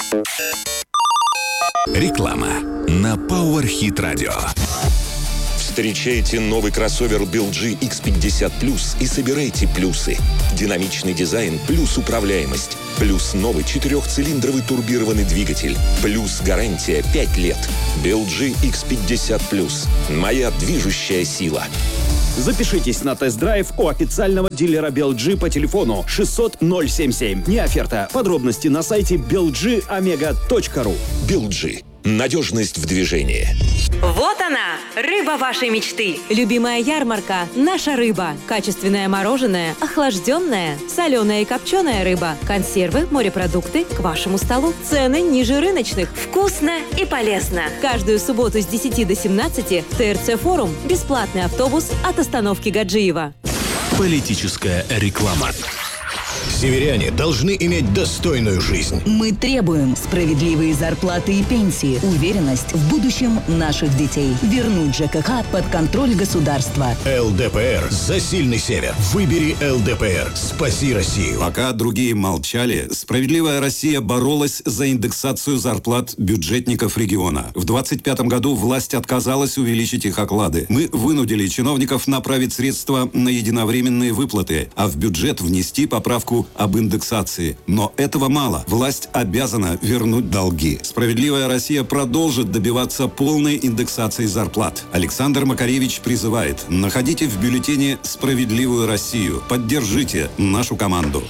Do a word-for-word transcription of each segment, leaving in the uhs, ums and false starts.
Реклама на Power Hit Radio. Встречайте новый кроссовер би эл джи икс пятьдесят плюс и собирайте плюсы. Динамичный дизайн плюс управляемость. Плюс новый четырехцилиндровый турбированный двигатель. Плюс гарантия пять лет. би эл джи икс пятьдесят плюс. Моя движущая сила. Запишитесь на тест-драйв у официального дилера би эл джи по телефону шестьсот ноль семь семь. Не оферта. Подробности на сайте би эл джи омега точка ру. би эл джи. Надежность в движении. Вот она, рыба вашей мечты. Любимая ярмарка – наша рыба. Качественное мороженое, охлажденная, соленая и копченая рыба, консервы, морепродукты к вашему столу. Цены ниже рыночных. Вкусно и полезно. Каждую субботу с десяти до семнадцати ТРЦ Форум. Бесплатный автобус от остановки Гаджиева. Политическая реклама. Северяне должны иметь достойную жизнь. Мы требуем справедливые зарплаты и пенсии, уверенность в будущем наших детей, вернуть ЖКХ под контроль государства. эл дэ пэ эр за сильный север. Выбери эл дэ пэ эр. Спаси Россию. Пока другие молчали, «Справедливая Россия» боролась за индексацию зарплат бюджетников региона. В двадцать пятом году власть отказалась увеличить их оклады. Мы вынудили чиновников направить средства на единовременные выплаты, а в бюджет внести поправку об индексации. Но этого мало. Власть обязана вернуть долги. «Справедливая Россия» продолжит добиваться полной индексации зарплат. Александр Макаревич призывает: находите в бюллетене «Справедливую Россию». Поддержите нашу команду.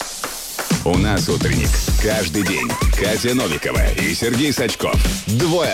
У нас утренник. Каждый день. Катя Новикова и Сергей Сачков. Двое